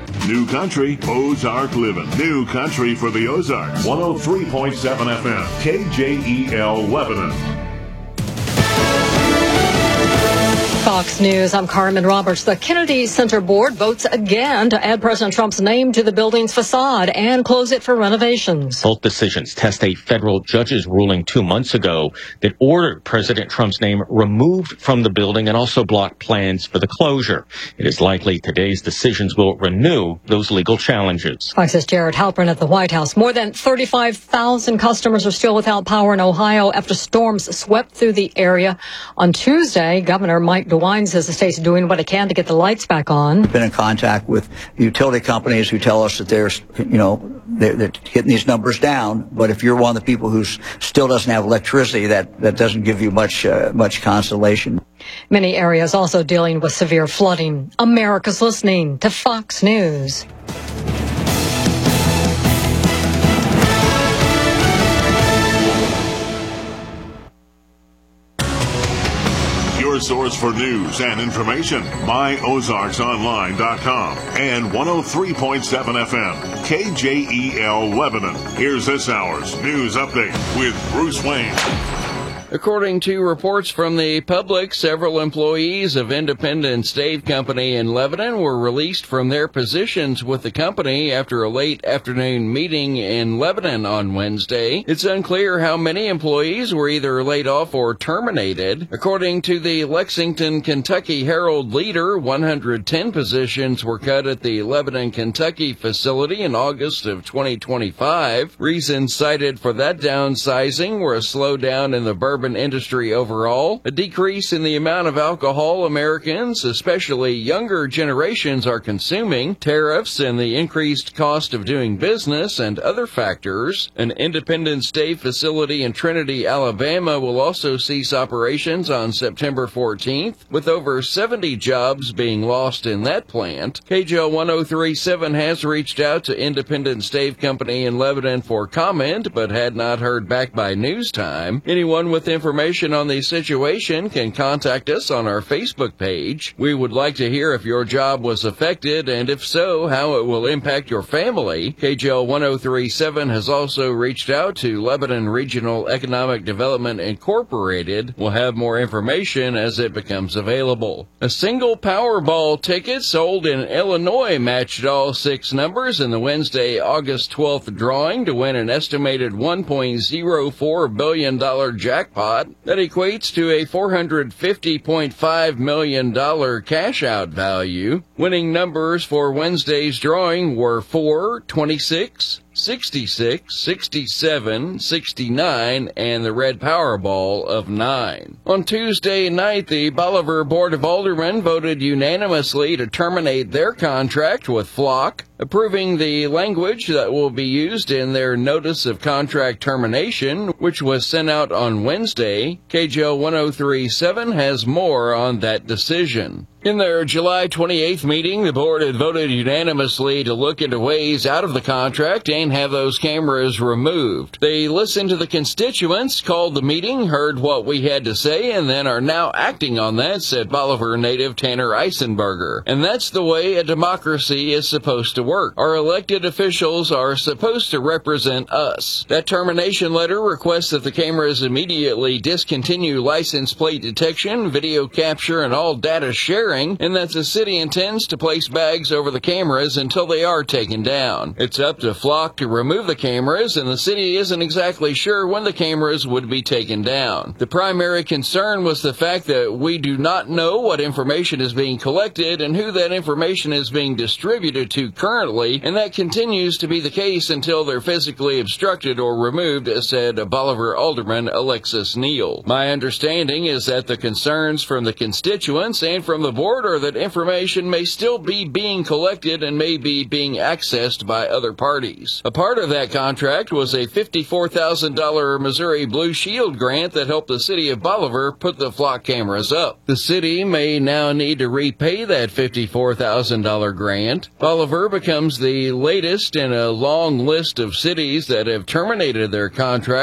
New Country, Ozark Living. New Country for the Ozarks. 103.7 FM, KJEL Lebanon. Fox News, I'm Carmen Roberts. The Kennedy Center Board votes again to add President Trump's name to the building's facade and close it for renovations. Both decisions test a federal judge's ruling 2 months ago that ordered President Trump's name removed from the building and also blocked plans for the closure. It is likely today's decisions will renew those legal challenges. Fox's Jared Halpern at the White House. More than 35,000 customers are still without power in Ohio after storms swept through the area. On Tuesday, Governor Mike DeWine says the state's doing what it can to get the lights back on. We've been in contact with utility companies who tell us that they're hitting these numbers down. But if you're one of the people who still doesn't have electricity, that doesn't give you much consolation. Many areas also dealing with severe flooding. America's listening to Fox News. Your source for news and information, myozarksonline.com and 103.7 FM, KJEL Lebanon. Here's this hour's news update with Bruce Wayne. According to reports from the public, several employees of Independent Stave Company in Lebanon were released from their positions with the company after a late afternoon meeting in Lebanon on Wednesday. It's unclear how many employees were either laid off or terminated. According to the Lexington, Kentucky Herald Leader, 110 positions were cut at the Lebanon, Kentucky facility in August of 2025. Reasons cited for that downsizing were a slowdown in the bourbon industry overall, a decrease in the amount of alcohol Americans, especially younger generations, are consuming, tariffs and the increased cost of doing business, and other factors. An Independent Stave facility in Trinity, Alabama will also cease operations on September 14th, with over 70 jobs being lost in that plant. KJL 103.7 has reached out to Independent Stave Company in Lebanon for comment, but had not heard back by news time. Anyone with information on the situation can contact us on our Facebook page. We would like to hear if your job was affected, and if so, how it will impact your family. KJL 103.7 has also reached out to Lebanon Regional Economic Development Incorporated. We'll have more information as it becomes available. A single Powerball ticket sold in Illinois matched all 6 numbers in the Wednesday, August 12th drawing to win an estimated $1.04 billion jackpot. That equates to a $450.5 million cash-out value. Winning numbers for Wednesday's drawing were 4, 26, 66, 67, 69, and the red Powerball of 9. On Tuesday night, the Bolivar Board of Aldermen voted unanimously to terminate their contract with Flock, approving the language that will be used in their notice of contract termination, which was sent out on Wednesday. KJL 103.7 has more on that decision. In their July 28th meeting, the board had voted unanimously to look into ways out of the contract and have those cameras removed. They listened to the constituents, called the meeting, heard what we had to say, and then are now acting on that, said Bolivar native Tanner Eisenberger. And that's the way a democracy is supposed to work. Our elected officials are supposed to represent us. That termination letter requests that the cameras immediately discontinue license plate detection, video capture, and all data sharing, and that the city intends to place bags over the cameras until they are taken down. It's up to Flock to remove the cameras, and the city isn't exactly sure when the cameras would be taken down. The primary concern was the fact that we do not know what information is being collected and who that information is being distributed to currently, and that continues to be the case until they're physically obstructed or removed, said Bolivar Alderman Alexis Neal. My understanding is that the concerns from the constituents and from the board are that information may still be being collected and may be being accessed by other parties. A part of that contract was a $54,000 Missouri Blue Shield grant that helped the city of Bolivar put the Flock cameras up. The city may now need to repay that $54,000 grant. Bolivar becomes the latest in a long list of cities that have terminated their contract